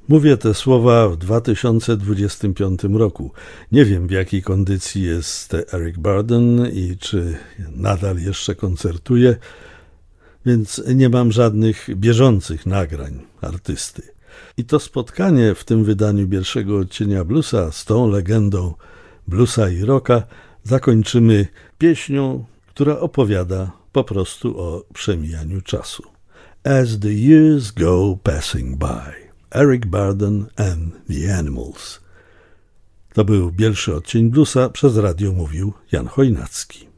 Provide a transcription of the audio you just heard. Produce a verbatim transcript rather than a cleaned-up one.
Mówię te słowa w dwa tysiące dwudziestym piątym roku. Nie wiem, w jakiej kondycji jest Eric Burdon i czy nadal jeszcze koncertuje, więc nie mam żadnych bieżących nagrań artysty. I to spotkanie w tym wydaniu pierwszego odcienia bluesa z tą legendą bluesa i rocka zakończymy pieśnią, która opowiada po prostu o przemijaniu czasu. As the years go passing by. Eric Burdon and the Animals. To był pierwszy odcień bluesa, przez radio mówił Jan Chojnacki.